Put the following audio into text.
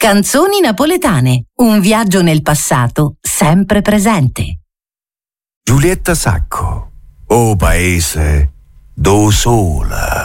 Canzoni napoletane, un viaggio nel passato sempre presente. Giulietta Sacco, O paese do sola.